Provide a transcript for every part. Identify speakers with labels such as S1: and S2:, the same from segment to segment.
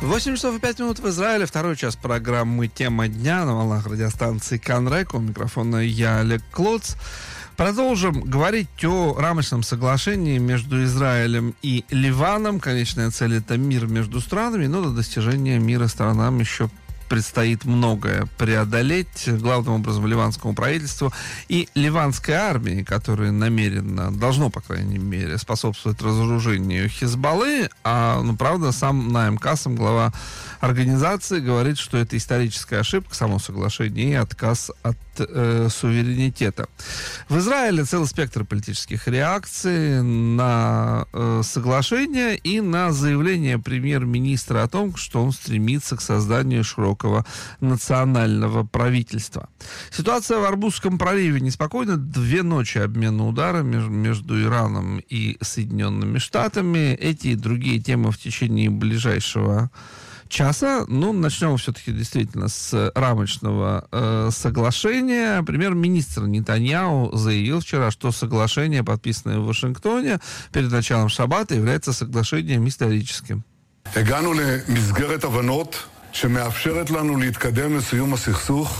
S1: 8 часов и 5 минут в Израиле. Второй час программы «Тема дня» на волнах радиостанции «Канрек». У микрофона я, Олег Клоц. Продолжим говорить о рамочном соглашении между Израилем и Ливаном. Конечная цель — это мир между странами, но до достижения мира сторонам еще предстоит многое преодолеть, главным образом ливанскому правительству и ливанской армии, которая намеренно, должно, по крайней мере, способствовать разоружению Хизбаллы. Правда, сам Наим Кассем, глава организации, говорит, что это историческая ошибка, само соглашение, и отказ от суверенитета. В Израиле целый спектр политических реакций на соглашение и на заявление премьер-министра о том, что он стремится к созданию широкого национального правительства. Ситуация в Арбузском проливе неспокойна. 2 ночи обмена ударами между Ираном и Соединенными Штатами. Эти и другие темы в течение ближайшего часа. Начнем все-таки действительно с рамочного соглашения. Премьер-министр Нетаньяху заявил вчера, что соглашение, подписанное в Вашингтоне перед началом шаббата, является соглашением историческим.
S2: הגענו למסגרת הבנות שמאפשרת לנו להתקדם לסיום הסכסוך.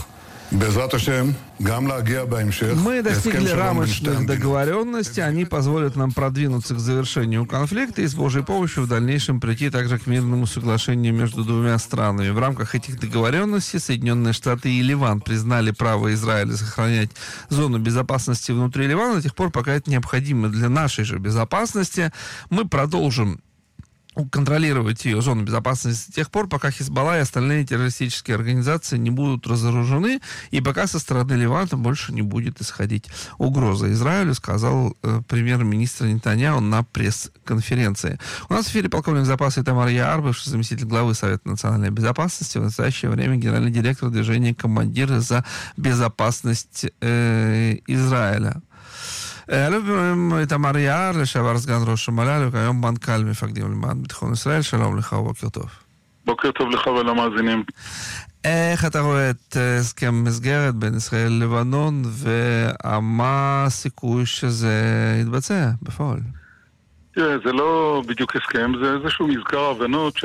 S1: Мы достигли рамочных договоренностей, они позволят нам продвинуться к завершению конфликта и с Божьей помощью в дальнейшем прийти также к мирному соглашению между двумя странами. В рамках этих договоренностей Соединенные Штаты и Ливан признали право Израиля сохранять зону безопасности внутри Ливана до тех пор, пока это необходимо для нашей же безопасности. Мы продолжим контролировать ее зону безопасности до тех пор, пока Хизбалла и остальные террористические организации не будут разоружены, и пока со стороны Ливана больше не будет исходить угроза Израилю, сказал премьер-министр Нетаньяху на пресс-конференции. У нас в эфире полковник запаса Итамар Яар, бывший заместитель главы Совета национальной безопасности, в настоящее время генеральный директор движения «Командиры за безопасность Израиля». אלו במהם איתמר יער, לשעבר סגן ראש המל"ל, וכיום מנכ"ל מפקדים למען ביטחון ישראל. שלום לך ובוקר טוב.
S3: בוקר טוב לך ולמאזינים.
S1: איך אתה רואה את הסכם מסגרת בין ישראל ללבנון, ומה הסיכוי שזה יתבצע בפועל?
S3: תראה, זה לא בדיוק הסכם, זה איזשהו מזכר הבנות